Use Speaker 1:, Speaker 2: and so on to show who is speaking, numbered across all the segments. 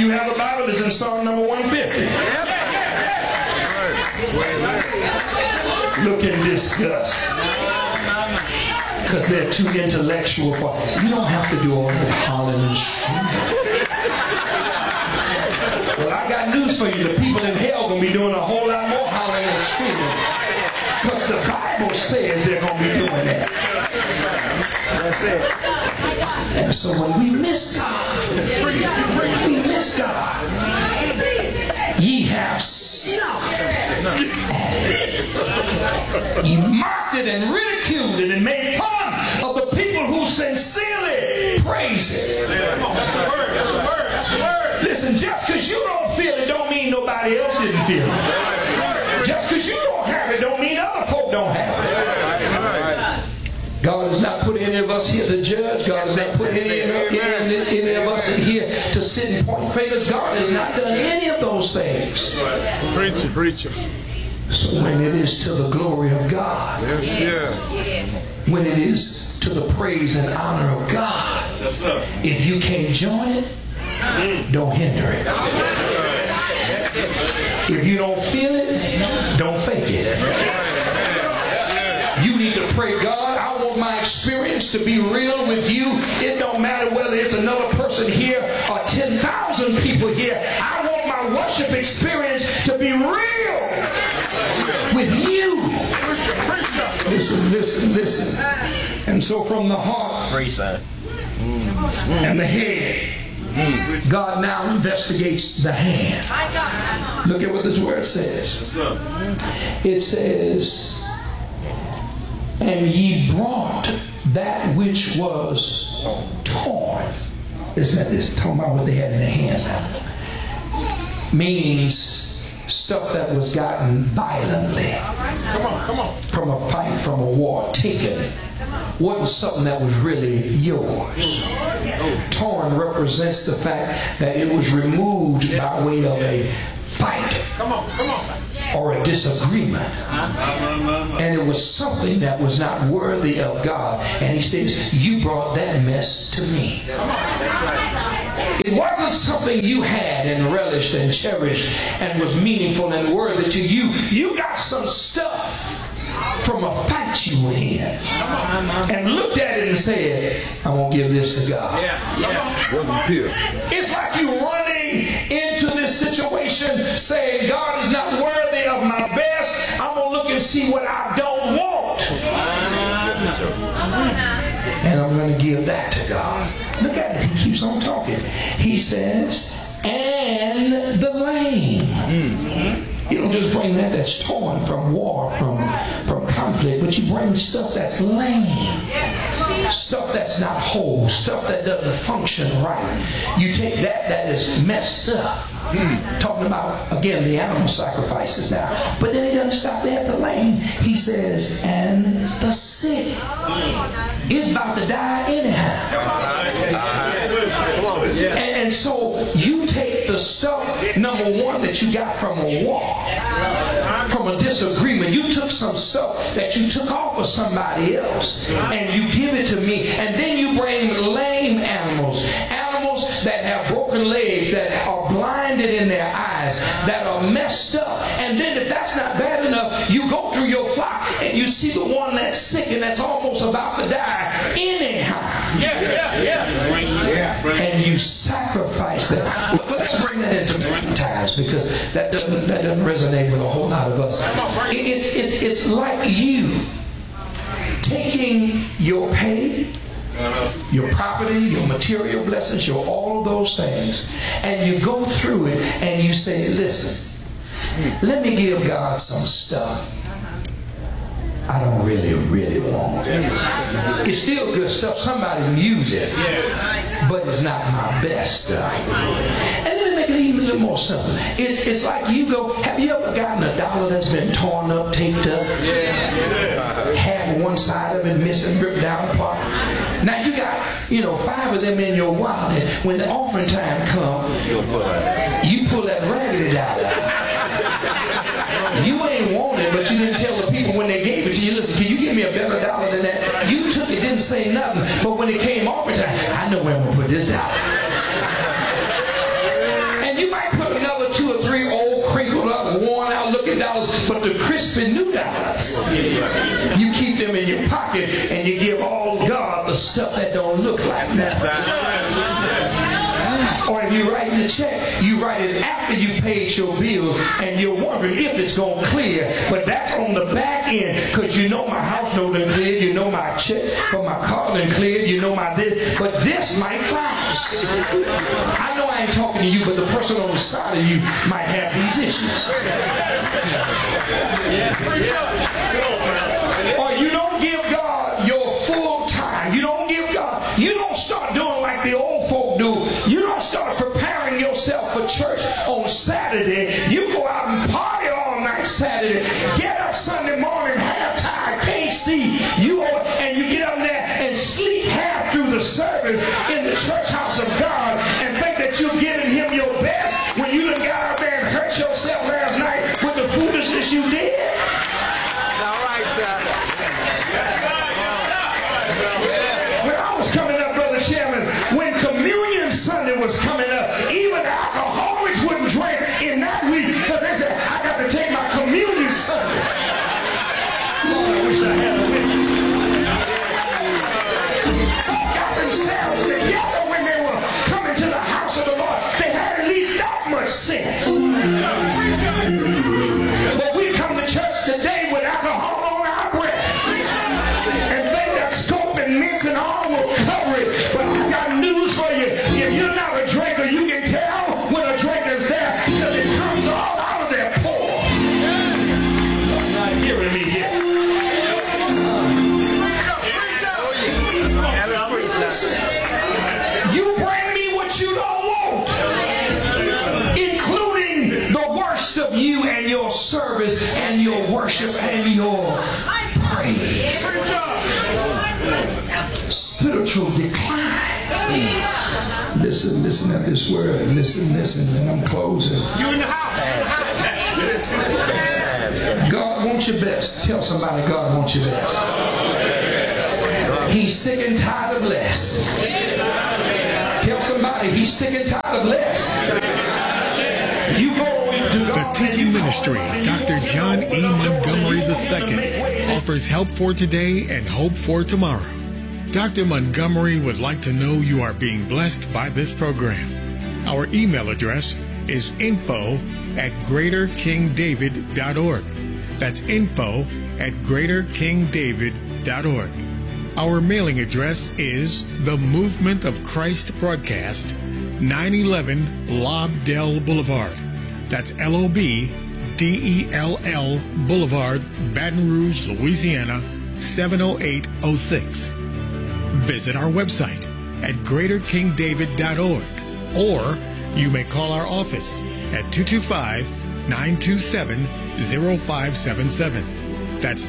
Speaker 1: you have a Bible, it's in Psalm number 150. Look in disgust. Because they're too intellectual for it. You don't have to do all that hollering and screaming. Well, I got news for you. The people in hell going to be doing a whole lot more hollering and screaming. Because the Bible says they're going to be doing that. That's it. And so when we miss God, we miss God. Ye have snuffed at it. Ye mocked it and ridiculed it and made fun of the people who sincerely praise it. That's the word. That's the word. That's the word. Listen, just because you don't feel it don't mean nobody else didn't feel it. Just because you don't have it don't mean other folk don't have it. God has not put any of us here to judge. God has not put any of us in here to sit and point fingers. God has not done any of those things.
Speaker 2: Preacher.
Speaker 1: So when it is to the glory of God, when it is to the praise and honor of God, if you can't join it, don't hinder it. If you don't feel it, don't fake it. You need to pray, God, I want my experience to be real with you. It don't matter whether it's another person here or 10,000 people here. I want my worship experience to be real with you. Listen. And so from the heart and the head, God now investigates the hand. Look at what this word says. It says, and ye brought that which was torn. Isn't that this? Talking about what they had in their hands now. Means stuff that was gotten violently. Come on. From a fight, from a war, taken. Wasn't something that was really yours. Torn represents the fact that it was removed by way of a fight. Come on. Or a disagreement. And it was something that was not worthy of God. And he says, you brought that mess to me. It wasn't something you had and relished and cherished and was meaningful and worthy to you. You got some stuff from a fight you were in and looked at it and said, I won't give this to God. It's like you running into this situation saying, God is not worthy of my best. I'm going to look and see what I don't want. And I'm going to give that to God. Look at it. He keeps on talking. He says, and the lame. You don't just bring that's torn from war, from conflict, but you bring stuff that's lame, stuff that's not whole, stuff that doesn't function right. You take that is messed up. Talking about, again, the animal sacrifices now. But then he doesn't stop there at the lame. He says, and the sick is about to die anyhow. And so you take the stuff, number one, that you got from a war, from a disagreement. You took some stuff that you took off of somebody else and you give it to me. And then you bring lame animals that have broken legs, that are blinded in their eyes, that are messed up. And then if that's not bad enough, you go through your flock and you see the one that's sick and that's almost about to die anyhow. And you sacrifice that. Let's bring that into modern times, because that doesn't resonate with a whole lot of us. It's like you taking your pay, your property, your material blessings, your all of those things, and you go through it and you say, listen, let me give God some stuff I don't really want. It's still good stuff. Somebody can use it, but it's not my best stuff. And let me make it even a little more simple. It's like you go, have you ever gotten a dollar that's been torn up, taped up? Half one side of it missing, ripped down apart. Now you got, 5 of them in your wallet. When the offering time comes, you pull that raggedy dollar. You ain't want it, but you didn't tell the people when they gave it to you, listen, can you give me a better dollar than that? You took it, didn't say nothing, but when it came offering time, I know where I'm going to put this dollar. But the crispy New Dollars, you keep them in your pocket and you give all God the stuff that don't look like that. Or if you write in a check, you write it after you paid your bills and you're wondering if it's going to clear. But that's on the back end, because you know my house note done cleared, you know my check for my car done cleared, you know my this, but this might bounce. I know I ain't talking to you, but the person on the side of you might have these issues. Or you don't give God your full time. You don't give God, you don't start doing like the old folk do. You don't start preparing yourself for church on Saturday. You go out and party all night Saturday. Get up Sunday morning, half tired, can't see. And you get up there and sleep half through the service in the church house of God and think that you're giving him your best when you done got out there and hurt yourself last night with the foolishness you did.
Speaker 2: It's all right, sir.
Speaker 1: When I was coming up, Brother Chairman, when Communion Sunday was coming up, even the alcoholics wouldn't drink in that week because they said, I got to take my Communion Sunday. Lord, I wish I had a witness. They got themselves together when they were coming to the house of the Lord. They had at least that much sense. But we come to church today with alcohol on our breath and think that scope and mints and all will cover it. But I got news for you. If you're not a drinker, you can tell when a drinker's there because it comes all out of their pores. You're not hearing me here. You bring me what you don't want, including the worst of you and your service and your worship and your praise. Spiritual decline. Listen at this word. Listen, and I'm closing.
Speaker 2: You in the house.
Speaker 1: God wants your best. Tell somebody God wants your best. He's sick and tired of less. Tell somebody he's sick and tired of less. You go to God.
Speaker 3: The teaching ministry of Dr. John E. Montgomery II offers help for today and hope for tomorrow. Dr. Montgomery would like to know you are being blessed by this program. Our email address is info@greaterkingdavid.org. That's info@greaterkingdavid.org. Our mailing address is The Movement of Christ Broadcast, 911 Lobdell Boulevard. That's LOBDELL Boulevard, Baton Rouge, Louisiana, 70806. Visit our website at greaterkingdavid.org, or you may call our office at 225-927-0577. That's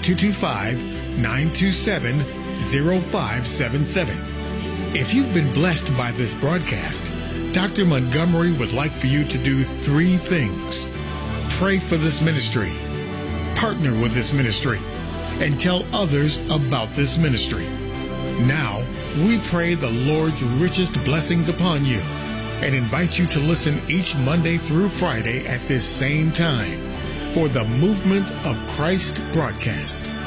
Speaker 3: 225-927-0577. If you've been blessed by this broadcast, Dr. Montgomery would like for you to do 3 things. Pray for this ministry, partner with this ministry, and tell others about this ministry. Now, we pray the Lord's richest blessings upon you and invite you to listen each Monday through Friday at this same time for the Movement of Christ broadcast.